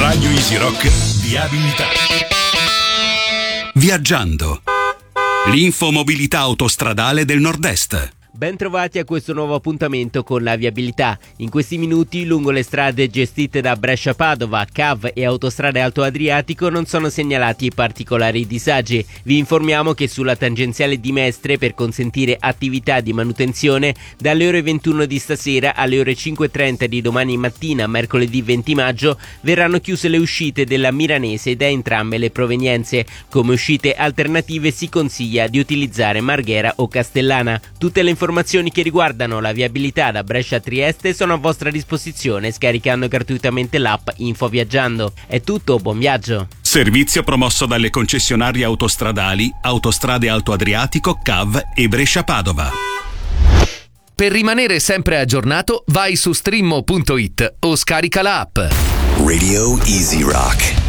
Radio Easy Rock Viabilità. Viaggiando. L'infomobilità autostradale del Nord-Est. Ben trovati a questo nuovo appuntamento con la viabilità. In questi minuti lungo le strade gestite da Brescia-Padova, CAV e Autostrade Alto Adriatico non sono segnalati particolari disagi. Vi informiamo che sulla tangenziale di Mestre, per consentire attività di manutenzione, dalle ore 21 di stasera alle ore 5:30 di domani mattina, mercoledì 20 maggio, verranno chiuse le uscite della Milanese da entrambe le provenienze. Come uscite alternative si consiglia di utilizzare Marghera o Castellana. Tutte le informazioni che riguardano la viabilità da Brescia a Trieste sono a vostra disposizione scaricando gratuitamente l'app Info Viaggiando. È tutto, buon viaggio! Servizio promosso dalle concessionarie autostradali Autostrade Alto Adriatico, CAV e Brescia-Padova. Per rimanere sempre aggiornato, vai su streamo.it o scarica l'app. Radio Easy Rock.